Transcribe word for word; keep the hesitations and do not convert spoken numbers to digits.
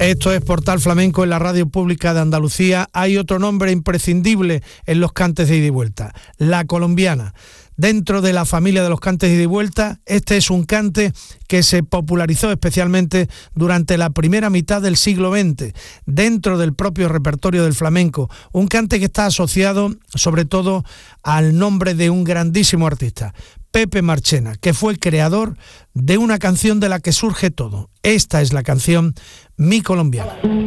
Esto es Portal Flamenco en la Radio Pública de Andalucía. Hay otro nombre imprescindible en los cantes de ida y vuelta, la colombiana. Dentro de la familia de los cantes de ida y vuelta, este es un cante que se popularizó especialmente durante la primera mitad del siglo veinte, dentro del propio repertorio del flamenco. Un cante que está asociado sobre todo al nombre de un grandísimo artista, Pepe Marchena, que fue el creador de una canción de la que surge todo. Esta es la canción Mi Colombiana.